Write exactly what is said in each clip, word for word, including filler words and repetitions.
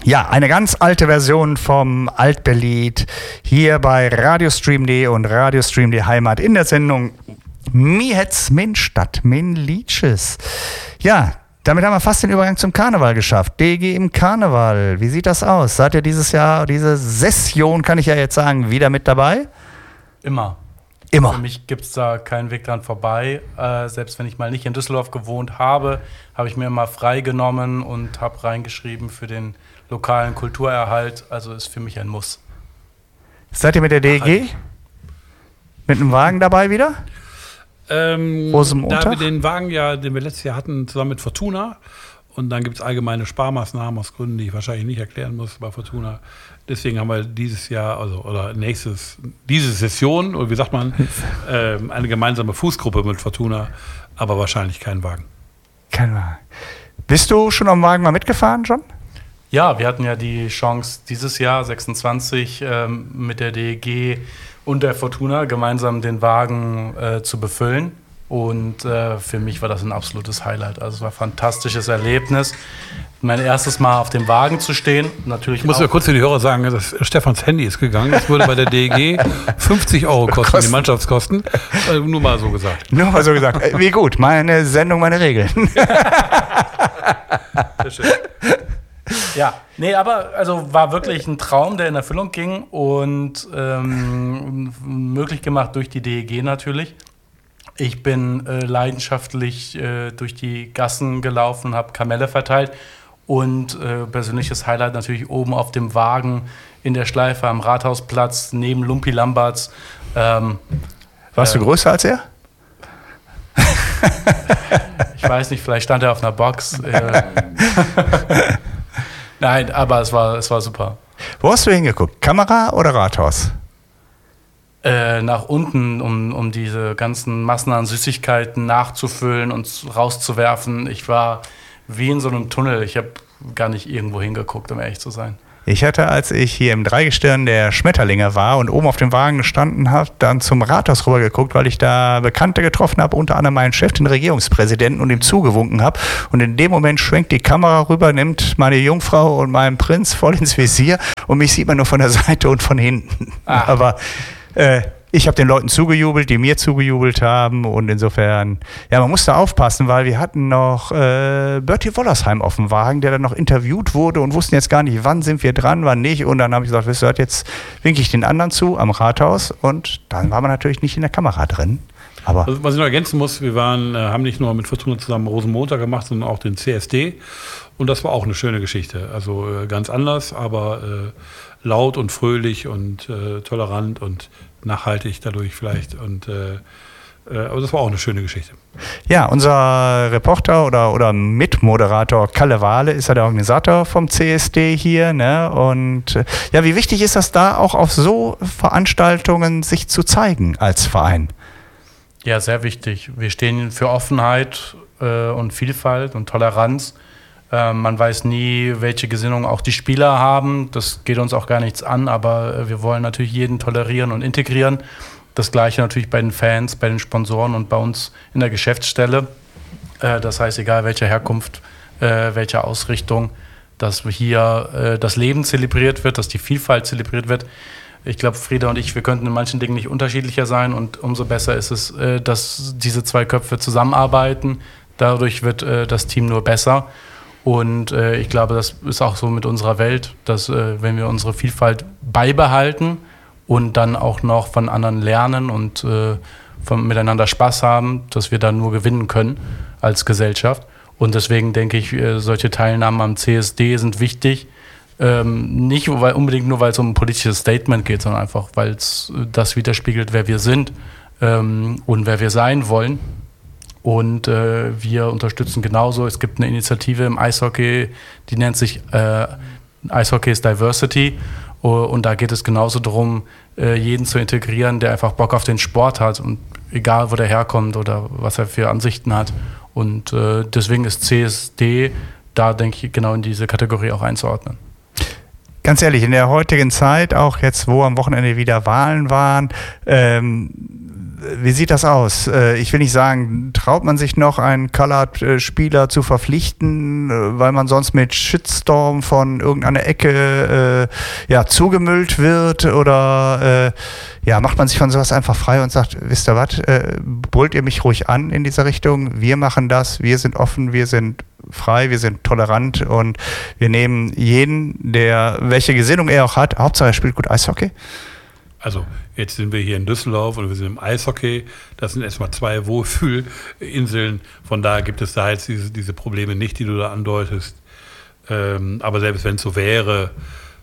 Ja, eine ganz alte Version vom Altberlied hier bei Radiostream punkt de und Radiostream punkt de Heimat in der Sendung Mi het's min Stadt, min Liedjes. Ja, damit haben wir fast den Übergang zum Karneval geschafft. D G im Karneval, wie sieht das aus? Seid ihr dieses Jahr, diese Session, kann ich ja jetzt sagen, wieder mit dabei? Immer. Immer. Für mich gibt es da keinen Weg dran vorbei. Äh, selbst wenn ich mal nicht in Düsseldorf gewohnt habe, habe ich mir immer freigenommen und habe reingeschrieben für den lokalen Kulturerhalt. Also ist für mich ein Muss. Seid ihr mit der D G? Mit einem Wagen dabei wieder? Ähm, da wir den Wagen ja, den wir letztes Jahr hatten, zusammen mit Fortuna, und dann gibt es allgemeine Sparmaßnahmen aus Gründen, die ich wahrscheinlich nicht erklären muss bei Fortuna. Deswegen haben wir dieses Jahr, also oder nächstes, diese Session, oder wie sagt man, ähm, eine gemeinsame Fußgruppe mit Fortuna, aber wahrscheinlich keinen Wagen. Kein Wagen. Bist du schon am Wagen mal mitgefahren, John? Ja, wir hatten ja die Chance, dieses Jahr sechsundzwanzig ähm, mit der D E G und der Fortuna gemeinsam den Wagen äh, zu befüllen. Und äh, für mich war das ein absolutes Highlight. Also es war ein fantastisches Erlebnis. Mein erstes Mal auf dem Wagen zu stehen. Natürlich ich muss ja kurz für die Hörer sagen, dass Stefans Handy ist gegangen. Das würde bei der D E G fünfzig Euro kosten, Kosten. Die Mannschaftskosten. Also nur mal so gesagt. Nur mal so gesagt. Wie gut, meine Sendung, meine Regeln. Sehr schön. Ja, nee, aber also war wirklich ein Traum, der in Erfüllung ging und ähm, möglich gemacht durch die D E G natürlich. Ich bin äh, leidenschaftlich äh, durch die Gassen gelaufen und habe Kamelle verteilt und äh, persönliches Highlight natürlich oben auf dem Wagen in der Schleife am Rathausplatz neben Lumpi Lamberts. Ähm, Warst äh, du größer als er? Ich weiß nicht, vielleicht stand er auf einer Box. Äh, Nein, aber es war, es war super. Wo hast du hingeguckt? Kamera oder Rathaus? Äh, nach unten, um, um diese ganzen Massen an Süßigkeiten nachzufüllen und rauszuwerfen. Ich war wie in so einem Tunnel. Ich habe gar nicht irgendwo hingeguckt, um ehrlich zu sein. Ich hatte, als ich hier im Dreigestirn der Schmetterlinge war und oben auf dem Wagen gestanden habe, dann zum Rathaus rüber geguckt, weil ich da Bekannte getroffen habe, unter anderem meinen Chef, den Regierungspräsidenten, und ihm zugewunken habe. Und in dem Moment schwenkt die Kamera rüber, nimmt meine Jungfrau und meinen Prinz voll ins Visier und mich sieht man nur von der Seite und von hinten. Ah. Aber äh, ich habe den Leuten zugejubelt, die mir zugejubelt haben, und insofern, ja, man musste aufpassen, weil wir hatten noch äh, Bertie Wollersheim auf dem Wagen, der dann noch interviewt wurde und wussten jetzt gar nicht, wann sind wir dran, wann nicht, und dann habe ich gesagt, wisst ihr, jetzt winke ich den anderen zu am Rathaus, und dann war man natürlich nicht in der Kamera drin. Aber also, was ich noch ergänzen muss, wir waren, äh, haben nicht nur mit Fortuna zusammen Rosenmontag gemacht, sondern auch den C S D, und das war auch eine schöne Geschichte, also äh, ganz anders, aber äh, laut und fröhlich und äh, tolerant und nachhaltig dadurch vielleicht, und äh, äh, aber das war auch eine schöne Geschichte. Ja, unser Reporter oder, oder Mitmoderator Kalle Wahle ist ja der Organisator vom C S D hier, ne? Und äh, ja, wie wichtig ist das da auch auf so Veranstaltungen sich zu zeigen als Verein? Ja, sehr wichtig. Wir stehen für Offenheit äh, und Vielfalt und Toleranz. Äh, man weiß nie, welche Gesinnung auch die Spieler haben. Das geht uns auch gar nichts an, aber äh, wir wollen natürlich jeden tolerieren und integrieren. Das Gleiche natürlich bei den Fans, bei den Sponsoren und bei uns in der Geschäftsstelle. Äh, das heißt, egal welcher Herkunft, äh, welche Ausrichtung, dass hier äh, das Leben zelebriert wird, dass die Vielfalt zelebriert wird. Ich glaube, Frieda und ich, wir könnten in manchen Dingen nicht unterschiedlicher sein, und umso besser ist es, äh, dass diese zwei Köpfe zusammenarbeiten. Dadurch wird äh, das Team nur besser. Und äh, ich glaube, das ist auch so mit unserer Welt, dass äh, wenn wir unsere Vielfalt beibehalten und dann auch noch von anderen lernen und äh, von, miteinander Spaß haben, dass wir dann nur gewinnen können als Gesellschaft. Und deswegen denke ich, äh, solche Teilnahmen am C S D sind wichtig. Ähm, nicht weil, unbedingt nur, weil es um ein politisches Statement geht, sondern einfach, weil es das widerspiegelt, wer wir sind ähm, und wer wir sein wollen. Und äh, wir unterstützen genauso. Es gibt eine Initiative im Eishockey, die nennt sich äh, Eishockey is Diversity. Und da geht es genauso darum, äh, jeden zu integrieren, der einfach Bock auf den Sport hat. Und egal, wo der herkommt oder was er für Ansichten hat. Und äh, deswegen ist C S D da, denke ich, genau in diese Kategorie auch einzuordnen. Ganz ehrlich, in der heutigen Zeit, auch jetzt, wo am Wochenende wieder Wahlen waren, ähm, wie sieht das aus? Ich will nicht sagen, traut man sich noch, einen Colored-Spieler zu verpflichten, weil man sonst mit Shitstorm von irgendeiner Ecke äh, ja, zugemüllt wird? Oder äh, ja, macht man sich von sowas einfach frei und sagt, wisst ihr was, äh, brüllt ihr mich ruhig an in dieser Richtung? Wir machen das, wir sind offen, wir sind frei, wir sind tolerant und wir nehmen jeden, der welche Gesinnung er auch hat, Hauptsache er spielt gut Eishockey. Also jetzt sind wir hier in Düsseldorf und wir sind im Eishockey. Das sind erstmal zwei Wohlfühlinseln. Von daher gibt es da jetzt diese, diese Probleme nicht, die du da andeutest. Ähm, aber selbst wenn es so wäre,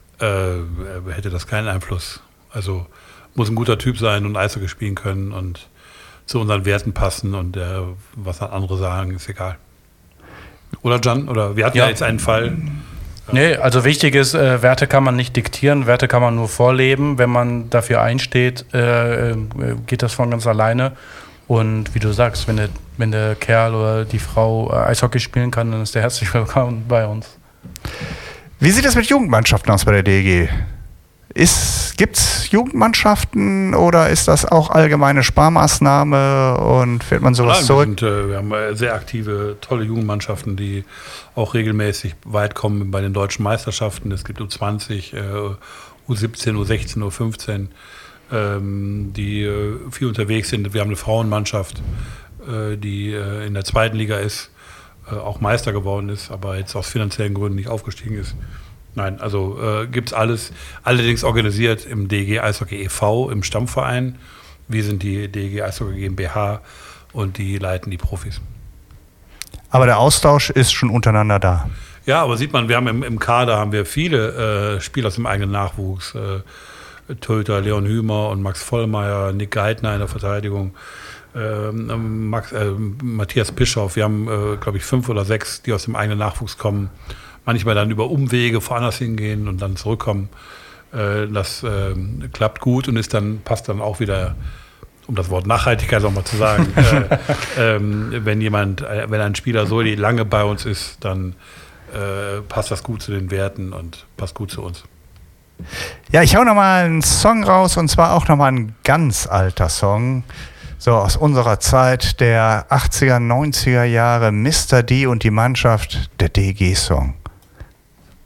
äh, hätte das keinen Einfluss. Also muss ein guter Typ sein und Eishockey spielen können und zu unseren Werten passen und äh, was andere sagen, ist egal. Oder Jan? Oder wir hatten ja, ja jetzt einen Fall. Nee, also wichtig ist, äh, Werte kann man nicht diktieren, Werte kann man nur vorleben. Wenn man dafür einsteht, äh, äh, geht das von ganz alleine. Und wie du sagst, wenn der, wenn der Kerl oder die Frau äh, Eishockey spielen kann, dann ist der herzlich willkommen bei uns. Wie sieht es mit Jugendmannschaften aus bei der D E G? Gibt es Jugendmannschaften oder ist das auch allgemeine Sparmaßnahme und fährt man sowas Nein, zurück? Wir, sind, äh, wir haben sehr aktive, tolle Jugendmannschaften, die auch regelmäßig weit kommen bei den deutschen Meisterschaften. Es gibt U zwanzig, äh, U siebzehn, U sechzehn, U fünfzehn, ähm, die äh, viel unterwegs sind. Wir haben eine Frauenmannschaft, äh, die äh, in der zweiten Liga ist, äh, auch Meister geworden ist, aber jetzt aus finanziellen Gründen nicht aufgestiegen ist. Nein, also äh, gibt es alles, allerdings organisiert im D E G Eishockey e V, im Stammverein. Wir sind die D E G Eishockey GmbH und die leiten die Profis. Aber der Austausch ist schon untereinander da. Ja, aber sieht man, wir haben im, im Kader haben wir viele äh, Spieler aus dem eigenen Nachwuchs. Äh, Torhüter Leon Hümer und Max Vollmeier, Nick Geithner in der Verteidigung, äh, Max, äh, Matthias Bischoff. Wir haben, äh, glaube ich, fünf oder sechs, die aus dem eigenen Nachwuchs kommen. Manchmal dann über Umwege woanders hingehen und dann zurückkommen. Äh, das äh, klappt gut und ist dann, passt dann auch wieder, um das Wort Nachhaltigkeit nochmal zu sagen, äh, ähm, wenn jemand, äh, wenn ein Spieler so lange bei uns ist, dann äh, passt das gut zu den Werten und passt gut zu uns. Ja, ich hau nochmal einen Song raus und zwar auch nochmal ein ganz alter Song. So aus unserer Zeit der achtziger, neunziger Jahre, Mister D und die Mannschaft, der D E G-Song.